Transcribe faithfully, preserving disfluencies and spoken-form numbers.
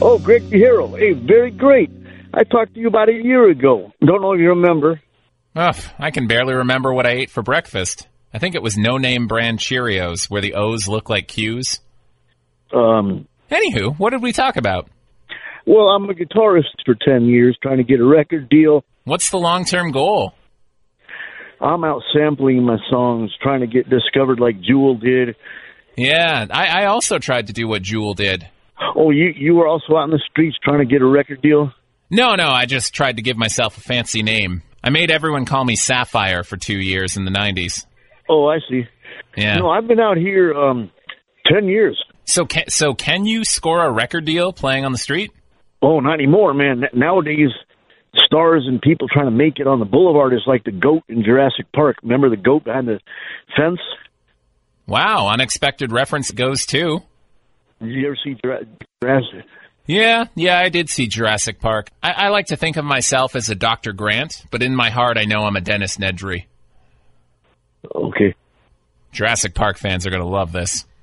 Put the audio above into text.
Oh, Greg DeHero. Hey, very great. I talked to you about a year ago. Don't know if you remember. Ugh, I can barely remember what I ate for breakfast. I think it was no-name brand Cheerios, where the O's look like Q's. Um. Anywho, what did we talk about? Well, I'm a guitarist for ten years, trying to get a record deal. What's the long-term goal? I'm out sampling my songs, trying to get discovered like Jewel did. Yeah, I, I also tried to do what Jewel did. Oh, you you were also out in the streets trying to get a record deal? No, no, I just tried to give myself a fancy name. I made everyone call me Sapphire for two years in the nineties. Oh, I see. Yeah. No, I've been out here um, ten years. So can, so can you score a record deal playing on the street? Oh, not anymore, man. Nowadays, stars and people trying to make it on the boulevard is like the goat in Jurassic Park. Remember the goat behind the fence? Wow, unexpected reference goes too. Did you ever see Jurassic? Yeah, yeah, I did see Jurassic Park. I, I like to think of myself as a Doctor Grant, but in my heart I know I'm a Dennis Nedry. Okay. Jurassic Park fans are going to love this.